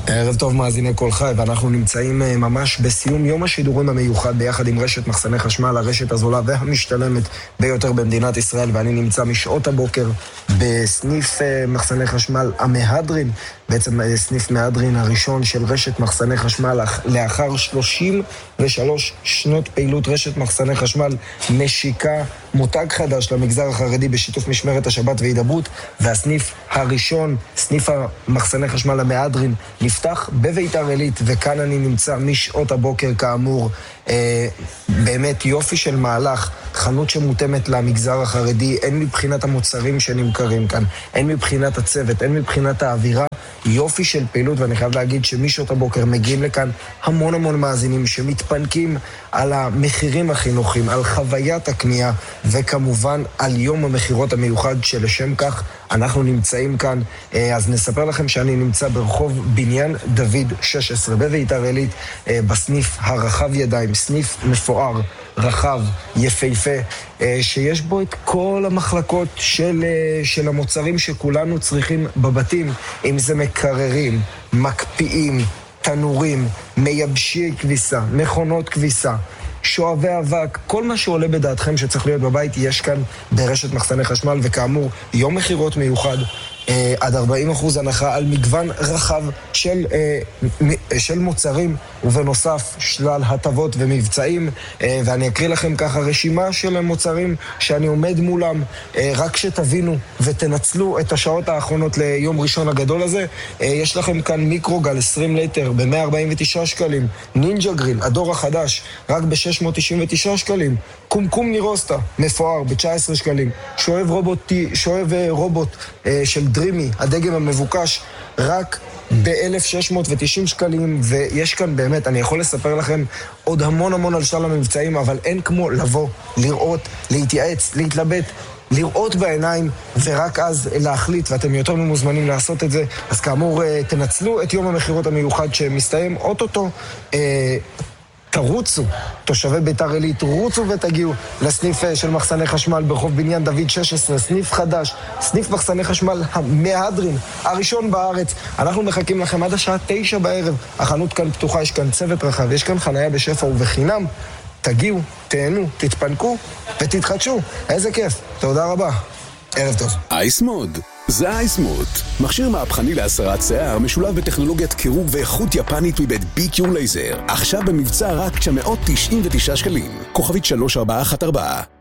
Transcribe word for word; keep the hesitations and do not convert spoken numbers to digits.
ערב טוב מאזיני כל חי, ואנחנו נמצאים ממש בסיום יום השידורים המיוחד ביחד עם רשת מחסני חשמל, הרשת הזולה והמשתלמת ביותר במדינת ישראל, ואני נמצא משעות הבוקר בסניף מחסני חשמל המהדרין, בעצם סניף מהדרין הראשון של רשת מחסני חשמל לאחר שלושים ושלוש שנות פעילות. רשת מחסני חשמל משיקה מותג חדש למגזר החרדי בשיתוף משמרת השבת והידברות, והסניף הראשון, סניף המחסני חשמל המהדרין, נפתח בביתר עילית, וכאן אני נמצא משעות הבוקר כאמור. אה, באמת יופי של מהלך, חנות שמותאמת למגזר החרדי, הן מבחינת המוצרים שנמכרים כאן, הן מבחינת הצוות, הן מבחינת האווירה, יופי של פעילות. ואני חייב להגיד שמשעות הבוקר מגיעים לכאן המון המון מאזינים שמתפנקים על המחירים החינוכיים, על חוויית הקנייה, וכמובן על יום המחירות המיוחד שלשם כך אנחנו נמצאים כאן. אז נספר לכם שאני נמצא ברחוב בניין דוד שש עשרה בביתר עילית, בסניף הרחב ידיים, סניף מפואר, רחב, יפהפה, שיש בו את כל המחלקות של, של המוצרים שכולנו צריכים בבתים, אם זה מקררים, מקפיאים, תנורים, מייבשי כביסה, מכונות כביסה, שואבי אבק, כל מה שעולה בדעתכם שצריך להיות בבית יש כאן ברשת מחסני חשמל. וכאמור, יום מחירות מיוחד, אה, עד ארבעים אחוז הנחה על מגוון רחב של, אה, של מוצרים, ובנוסף שלל הטבות ומבצעים, אה, ואני אקריא לכם ככה רשימה של מוצרים שאני עומד מולם, אה, רק שתבינו ותנצלו את השעות האחרונות ליום ראשון הגדול הזה. אה, יש לכם כאן מיקרוגל עשרים ליטר ב-מאה ארבעים ותשעה שקלים, נינג'ה גריל, הדור החדש, רק ב-שש מאות תשעים ותשעה שקלים, קומקום נירוסטה, מפואר, ב-תשעה עשר שקלים, שואב רובוט, שואב רובוט אה, של דרימי, הדגם המבוקש, רק ב-אלף שש מאות ותשעים שקלים. ויש כאן באמת, אני יכול לספר לכם עוד המון המון על שלל המבצעים, אבל אין כמו לבוא, לראות, להתייעץ, להתלבט, לראות בעיניים, ורק אז להחליט, ואתם יותר ממוזמנים לעשות את זה. אז כאמור, תנצלו את יום המחירות המיוחד שמסתיים אוטוטו. תרוצו, תושבי ביתר עילית, רוצו ותגיעו לסניף של מחסני חשמל ברחוב בניין דוד שש עשרה, סניף חדש, סניף מחסני חשמל המהדרין, הראשון בארץ. אנחנו מחכים לכם עד השעה תשע בערב. החנות כאן פתוחה, יש כאן צוות רחב, יש כאן חניה בשפע ובחינם. תגיעו, תהנו, תתפנקו ותתחדשו. איזה כיף. תודה רבה. ערב טוב. אייס מוד. זה אייס מוד. מכשיר מהפכני להסרת שיער משולב בטכנולוגיית קירור ואיכות יפנית מבית בי קיו לייזר. עכשיו במבצע רק תשע מאות תשעים ותשעה שקלים. כוכבית שלוש ארבע אחת ארבע.